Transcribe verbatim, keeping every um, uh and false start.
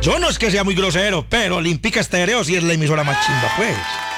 Yo no es que sea muy grosero, pero Olímpica Estéreo sí es la emisora más chimba, pues.